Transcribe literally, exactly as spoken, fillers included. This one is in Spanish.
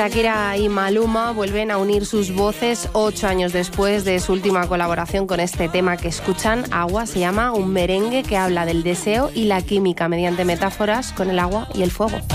Shakira y Maluma vuelven a unir sus voces ocho años después de su última colaboración con este tema que escuchan, Agua. Se llama un merengue que habla del deseo y la química mediante metáforas con el agua y el fuego.